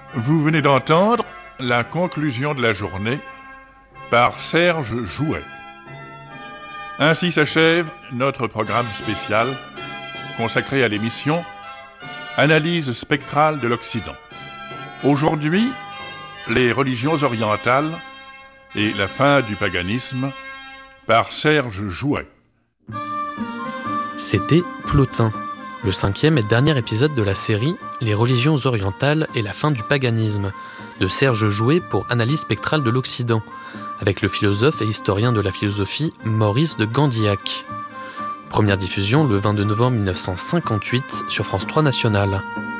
Vous venez d'entendre la conclusion de la journée par Serge Jouet. Ainsi s'achève notre programme spécial consacré à l'émission Analyse spectrale de l'Occident. Aujourd'hui, les religions orientales et la fin du paganisme par Serge Jouet. C'était Plotin, le 5e et dernier épisode de la série Les religions orientales et la fin du paganisme, de Serge Jouet pour Analyse spectrale de l'Occident, avec le philosophe et historien de la philosophie Maurice de Gandillac. Première diffusion le 22 novembre 1958 sur France 3 Nationale.